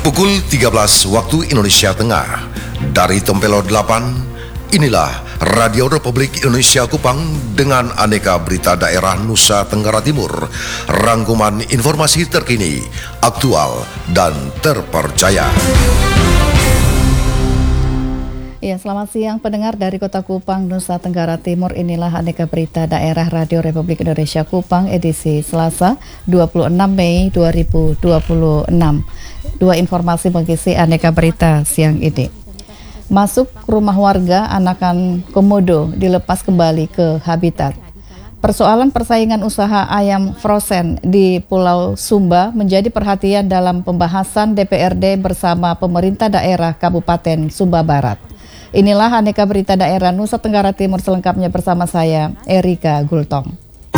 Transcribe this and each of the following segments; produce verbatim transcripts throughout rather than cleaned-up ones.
Pukul tiga belas waktu Indonesia Tengah. Dari Tempelo delapan, inilah Radio Republik Indonesia Kupang dengan aneka berita daerah Nusa Tenggara Timur. Rangkuman informasi terkini, aktual, dan terpercaya. Ya, selamat siang pendengar dari Kota Kupang, Nusa Tenggara Timur. Inilah aneka berita daerah Radio Republik Indonesia Kupang edisi Selasa dua puluh enam Mei dua ribu dua puluh enam. Dua informasi mengisi aneka berita siang ini. Masuk rumah warga, anakan komodo dilepas kembali ke habitat. Persoalan persaingan usaha ayam frozen di Pulau Sumba menjadi perhatian dalam pembahasan D P R D bersama pemerintah daerah Kabupaten Sumba Barat. Inilah aneka berita daerah Nusa Tenggara Timur selengkapnya bersama saya, Erika Gultong.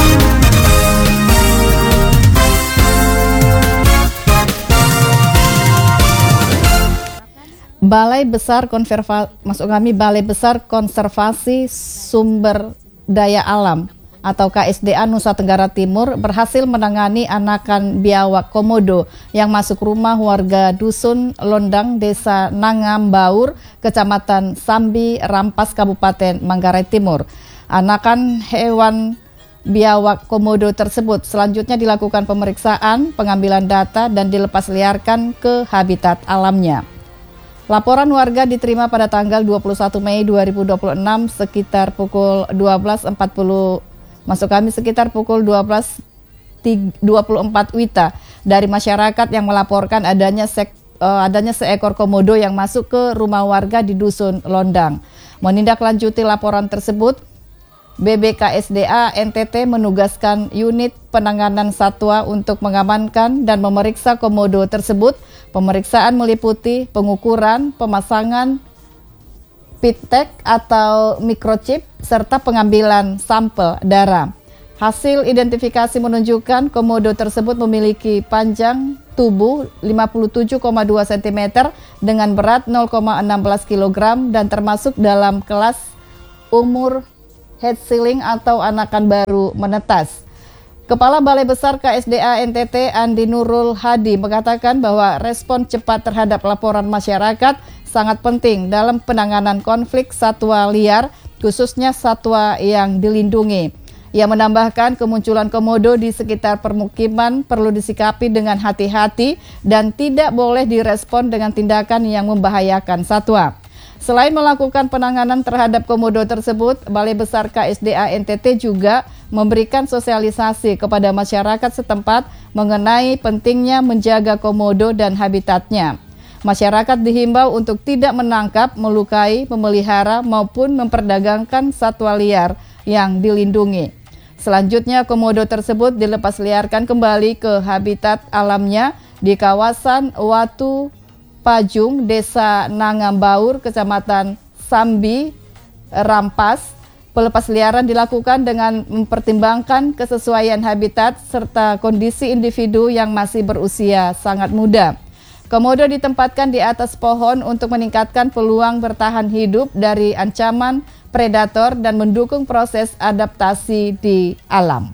Balai Besar Konservasi, maksud kami Balai Besar Konservasi Sumber Daya Alam atau K S D A Nusa Tenggara Timur berhasil menangani anakan biawak komodo yang masuk rumah warga Dusun Londang, Desa Nangambaur, Kecamatan Sambi, Rampas, Kabupaten Manggarai Timur. Anakan hewan biawak komodo tersebut selanjutnya dilakukan pemeriksaan, pengambilan data, dan dilepas liarkan ke habitat alamnya. Laporan warga diterima pada tanggal dua puluh satu Mei dua ribu dua puluh enam sekitar pukul dua belas empat puluh, masuk kami sekitar pukul dua belas dua puluh empat W I T A dari masyarakat yang melaporkan adanya sek, uh, adanya seekor komodo yang masuk ke rumah warga di Dusun Londang. Menindaklanjuti laporan tersebut, B B K S D A N T T menugaskan unit penanganan satwa untuk mengamankan dan memeriksa komodo tersebut. Pemeriksaan meliputi pengukuran, pemasangan pitek atau microchip, serta pengambilan sampel darah. Hasil identifikasi menunjukkan komodo tersebut memiliki panjang tubuh lima puluh tujuh koma dua sentimeter dengan berat nol koma satu enam kilogram dan termasuk dalam kelas umur head ceiling atau anakan baru menetas. Kepala Balai Besar K S D A N T T Andi Nurul Hadi mengatakan bahwa respon cepat terhadap laporan masyarakat sangat penting dalam penanganan konflik satwa liar, khususnya satwa yang dilindungi. Ia menambahkan kemunculan komodo di sekitar permukiman perlu disikapi dengan hati-hati dan tidak boleh direspon dengan tindakan yang membahayakan satwa. Selain melakukan penanganan terhadap komodo tersebut, Balai Besar K S D A N T T juga memberikan sosialisasi kepada masyarakat setempat mengenai pentingnya menjaga komodo dan habitatnya. Masyarakat dihimbau untuk tidak menangkap, melukai, memelihara maupun memperdagangkan satwa liar yang dilindungi. Selanjutnya, komodo tersebut dilepas liarkan kembali ke habitat alamnya di kawasan Watu Pajung, Desa Nangambaur, Kecamatan Sambi, Rampas. Pelepasliaran dilakukan dengan mempertimbangkan kesesuaian habitat serta kondisi individu yang masih berusia sangat muda. Komodo ditempatkan di atas pohon untuk meningkatkan peluang bertahan hidup dari ancaman predator dan mendukung proses adaptasi di alam.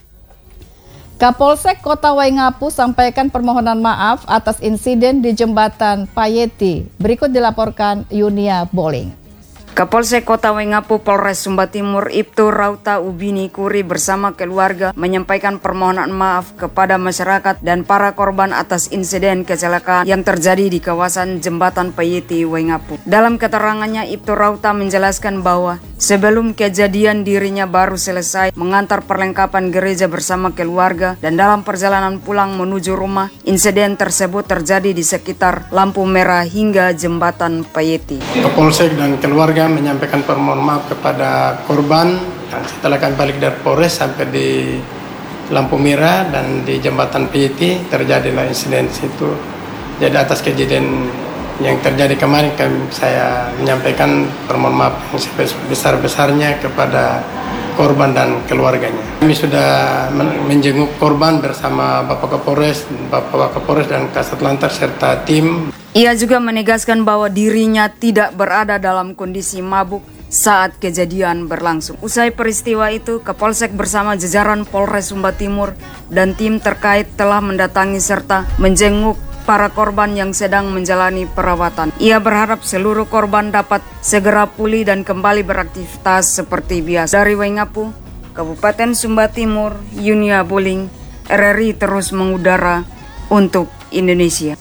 Kapolsek Kota Waingapu sampaikan permohonan maaf atas insiden di Jembatan Payeti. Berikut dilaporkan Yunia Boling. Kapolsek Kota Waingapu Polres Sumba Timur Ibtu Rauta Ubini Kuri bersama keluarga menyampaikan permohonan maaf kepada masyarakat dan para korban atas insiden kecelakaan yang terjadi di kawasan Jembatan Payeti Waingapu. Dalam keterangannya, Ibtu Rauta menjelaskan bahwa sebelum kejadian dirinya baru selesai mengantar perlengkapan gereja bersama keluarga dan dalam perjalanan pulang menuju rumah, insiden tersebut terjadi di sekitar lampu merah hingga Jembatan Payeti. Kapolsek dan keluarga menyampaikan permohonan maaf kepada korban setelah kami balik dari Polres sampai di lampu merah dan di Jembatan Payeti terjadilah insiden situ. Jadi atas kejadian yang terjadi kemarin kami, saya menyampaikan permohonan maaf yang sebesar-besarnya kepada korban dan keluarganya. Kami sudah menjenguk korban bersama Bapak Kapolres, Bapak Kapolres dan Kasat Lantas serta tim. Ia juga menegaskan bahwa dirinya tidak berada dalam kondisi mabuk saat kejadian berlangsung. Usai peristiwa itu, Kapolsek bersama jajaran Polres Sumba Timur dan tim terkait telah mendatangi serta menjenguk para korban yang sedang menjalani perawatan. Ia berharap seluruh korban dapat segera pulih dan kembali beraktivitas seperti biasa. Dari Waingapu, Kabupaten Sumba Timur, Yunia Buling, R R I terus mengudara untuk Indonesia.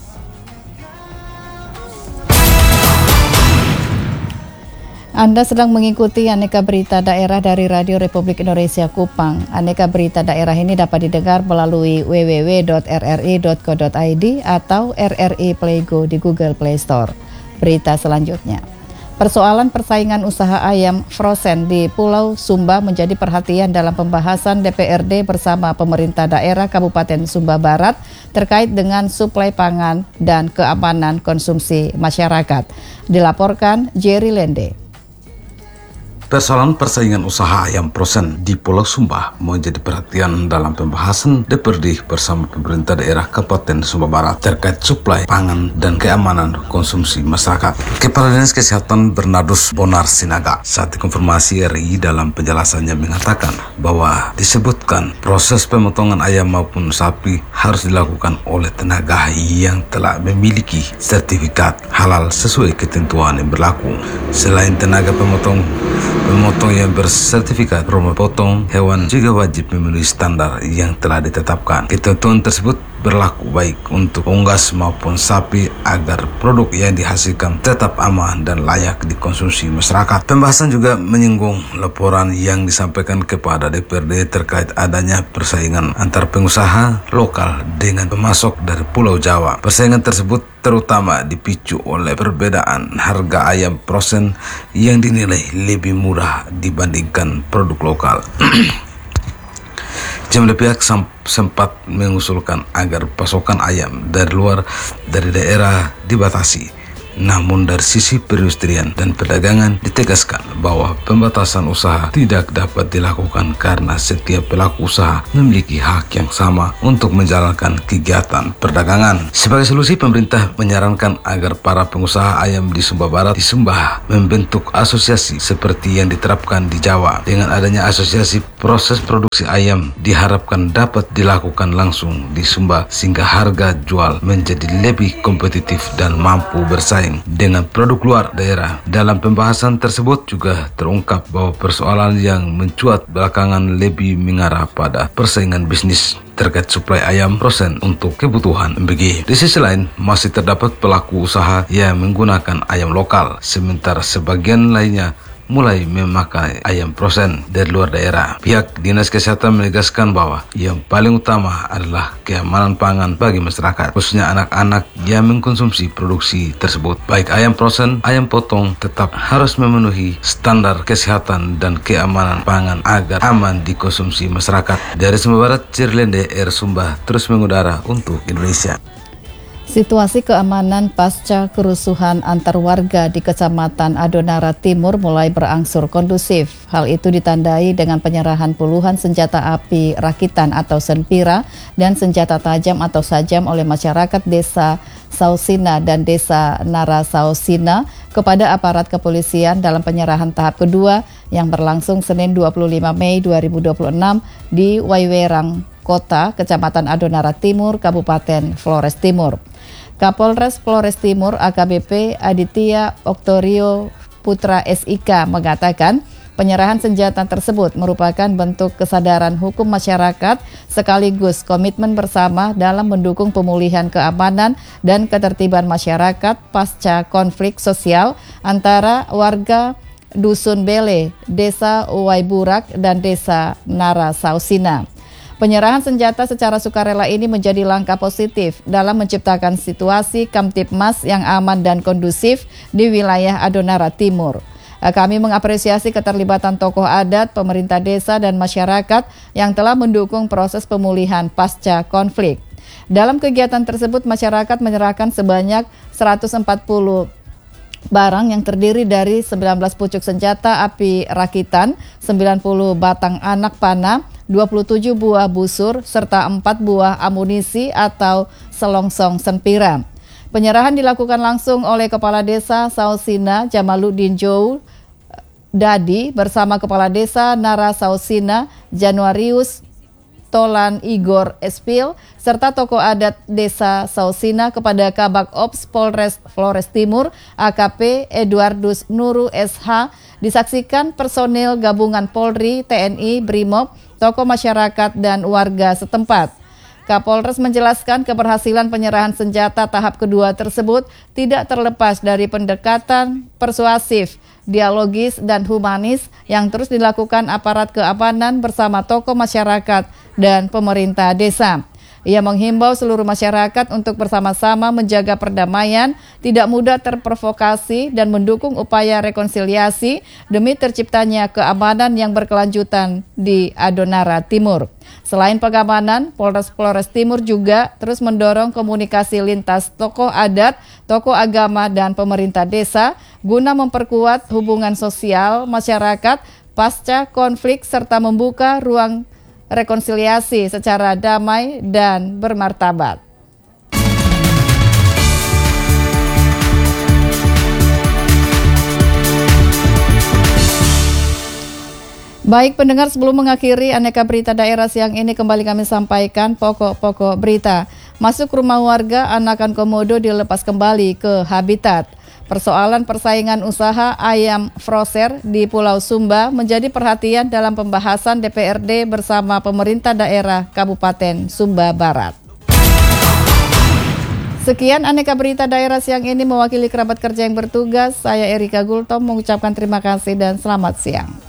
Anda sedang mengikuti Aneka Berita Daerah dari Radio Republik Indonesia Kupang. Aneka Berita Daerah ini dapat didengar melalui w w w dot r r i dot co dot i d atau R R I Play Go di Google Play Store. Berita selanjutnya. Persoalan persaingan usaha ayam frozen di Pulau Sumba menjadi perhatian dalam pembahasan D P R D bersama pemerintah daerah Kabupaten Sumba Barat terkait dengan suplai pangan dan keamanan konsumsi masyarakat. Dilaporkan Jerry Lende. Persoalan persaingan usaha ayam frozen di Pulau Sumba menjadi perhatian dalam pembahasan D P R D bersama pemerintah daerah Kabupaten Sumba Barat terkait suplai pangan dan keamanan konsumsi masyarakat. Kepala Dinas Kesehatan Bernardus Bonar Sinaga saat dikonfirmasi R I dalam penjelasannya mengatakan bahwa disebutkan proses pemotongan ayam maupun sapi harus dilakukan oleh tenaga yang telah memiliki sertifikat halal sesuai ketentuan yang berlaku. Selain tenaga pemotong Pemotong yang bersertifikat rumah potong hewan juga wajib memenuhi standar yang telah ditetapkan. Ketentuan tersebut berlaku baik untuk unggas maupun sapi agar produk yang dihasilkan tetap aman dan layak dikonsumsi masyarakat. Pembahasan juga menyinggung laporan yang disampaikan kepada D P R D terkait adanya persaingan antar pengusaha lokal dengan pemasok dari Pulau Jawa. Persaingan tersebut terutama dipicu oleh perbedaan harga ayam frozen yang dinilai lebih murah dibandingkan produk lokal. Jumlah pihak sempat mengusulkan agar pasokan ayam dari luar dari daerah dibatasi. Namun dari sisi perindustrian dan perdagangan ditegaskan bahwa pembatasan usaha tidak dapat dilakukan karena setiap pelaku usaha memiliki hak yang sama untuk menjalankan kegiatan perdagangan. Sebagai solusi, pemerintah menyarankan agar para pengusaha ayam di Sumba Barat di Sumba membentuk asosiasi seperti yang diterapkan di Jawa. Dengan adanya asosiasi, proses produksi ayam diharapkan dapat dilakukan langsung di Sumba sehingga harga jual menjadi lebih kompetitif dan mampu bersaing dengan produk luar daerah. Dalam pembahasan tersebut juga terungkap bahwa persoalan yang mencuat belakangan lebih mengarah pada persaingan bisnis terkait suplai ayam frozen untuk kebutuhan M B G. Di sisi lain, masih terdapat pelaku usaha yang menggunakan ayam lokal, sementara sebagian lainnya mulai memakai ayam frozen dari luar daerah. Pihak Dinas Kesehatan menegaskan bahwa yang paling utama adalah keamanan pangan bagi masyarakat, khususnya anak-anak yang mengkonsumsi produksi tersebut. Baik ayam frozen, ayam potong tetap harus memenuhi standar kesehatan dan keamanan pangan agar aman dikonsumsi masyarakat. Dari Sumba Barat, Cirlende R Sumba terus mengudara untuk Indonesia. Situasi keamanan pasca kerusuhan antar warga di Kecamatan Adonara Timur mulai berangsur kondusif. Hal itu ditandai dengan penyerahan puluhan senjata api rakitan atau senpira dan senjata tajam atau sajam oleh masyarakat Desa Sausina dan Desa Narasausina kepada aparat kepolisian dalam penyerahan tahap kedua yang berlangsung Senin dua puluh lima Mei dua ribu dua puluh enam di Waiwerang Kota, Kecamatan Adonara Timur, Kabupaten Flores Timur. Kapolres Flores Timur A K B P Aditya Oktorio Putra S I K mengatakan penyerahan senjata tersebut merupakan bentuk kesadaran hukum masyarakat sekaligus komitmen bersama dalam mendukung pemulihan keamanan dan ketertiban masyarakat pasca konflik sosial antara warga Dusun Bele, Desa Waiburak, dan Desa Narasausina. Penyerahan senjata secara sukarela ini menjadi langkah positif dalam menciptakan situasi Kamtibmas yang aman dan kondusif di wilayah Adonara Timur. Kami mengapresiasi keterlibatan tokoh adat, pemerintah desa, dan masyarakat yang telah mendukung proses pemulihan pasca konflik. Dalam kegiatan tersebut, masyarakat menyerahkan sebanyak seratus empat puluh barang yang terdiri dari sembilan belas pucuk senjata api rakitan, sembilan puluh batang anak panah, dua puluh tujuh buah busur, serta empat buah amunisi atau selongsong senpira. Penyerahan dilakukan langsung oleh Kepala Desa Sausina Jamaluddin Jou Dadi bersama Kepala Desa Narasausina Januarius Tolan Igor Espil serta tokoh adat Desa Sausina kepada Kabak Ops Polres Flores Timur A K P Eduardus Nuru S H disaksikan personil gabungan Polri, T N I, Brimob, tokoh masyarakat dan warga setempat. Kapolres menjelaskan keberhasilan penyerahan senjata tahap kedua tersebut tidak terlepas dari pendekatan persuasif, dialogis, dan humanis yang terus dilakukan aparat keamanan bersama tokoh masyarakat dan pemerintah desa. Ia menghimbau seluruh masyarakat untuk bersama-sama menjaga perdamaian, tidak mudah terprovokasi, dan mendukung upaya rekonsiliasi demi terciptanya keamanan yang berkelanjutan di Adonara Timur. Selain pengamanan, Polres Flores Timur juga terus mendorong komunikasi lintas tokoh adat, tokoh agama, dan pemerintah desa guna memperkuat hubungan sosial masyarakat pasca konflik serta membuka ruang rekonsiliasi secara damai dan bermartabat. Baik pendengar, sebelum mengakhiri Aneka Berita Daerah siang ini, kembali kami sampaikan pokok-pokok berita. Masuk rumah warga, anakan komodo dilepas kembali ke habitat. Persoalan persaingan usaha ayam frozer di Pulau Sumba menjadi perhatian dalam pembahasan D P R D bersama pemerintah daerah Kabupaten Sumba Barat. Sekian Aneka Berita Daerah siang ini, mewakili kerabat kerja yang bertugas, saya Erika Gultom mengucapkan terima kasih dan selamat siang.